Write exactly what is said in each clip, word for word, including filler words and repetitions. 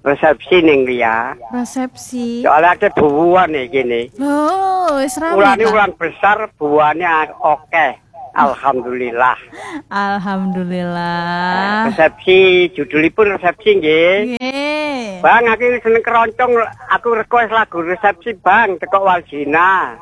resepsi ning liya. Resepsi. Soalnya ada buuan nih gini. Oh, wis rame. Ulane ulan besar, buahnya oke. Alhamdulillah. Alhamdulillah. Resepsi, judulipun resepsi nggih. Nggih. Bang, aku seneng keroncong, aku request lagu resepsi Bang, teko Waljina.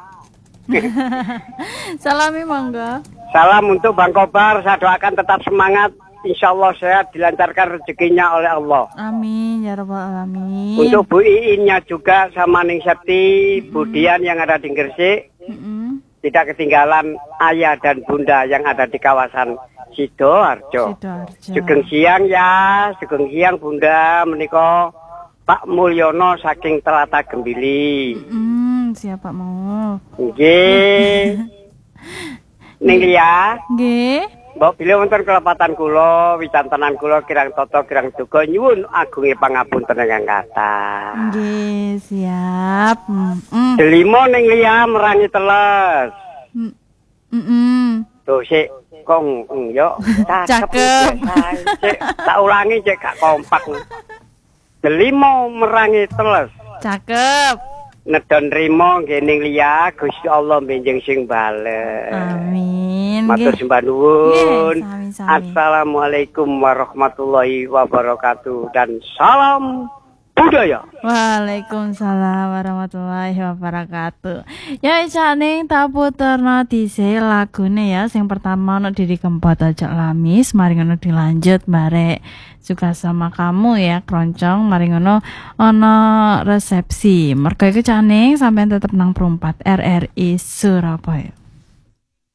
Salami monggo. Salam untuk Bang Kobar, saya doakan tetap semangat. Insya Allah sehat, dilancarkan rezekinya oleh Allah. Amin ya rabbal alamin. Untuk Bu Iinnya juga sama Ning Septi, mm-hmm. Budian yang ada di Gresik, mm-hmm. tidak ketinggalan ayah dan bunda yang ada di kawasan Sidoarjo. Sidoarjo. Sugeng siang ya, sugeng siang Bunda, menika Pak Mulyono saking Telata Gembili. Mm-hmm. Siapa mau? Nggih. Ning liya. Nggih. Mbok bilih wonten kelepatan kula, wicantenan kula kirang tata kirang duga nyuwun agunge pangapunten ingkang kathah. Nggih, siap. Heeh. Delima ning liya merangi teles. Heeh. Tuh sik kong yo cakep. Cek tak ulangi cek gak kompak. Delima merangi teles. Cakep. Nedon rimo nggih ning liya Gusti Allah benjing sing bales. Amin. Matur sembah nuwun. Sami-sami. Assalamualaikum warahmatullahi wabarakatuh dan salam budaya. Waalaikumsalam warahmatullahi wabarakatuh. Ya jane tak puterno dhisik lagune ya. Sing pertama ono Didi Kempot Ojo Lamis, mari ngono dilanjut barek Suka Sama Kamu ya Kroncong, mari ngono ono resepsi. Mergo iku jane sampean tetep nang perempat R R I Surabaya.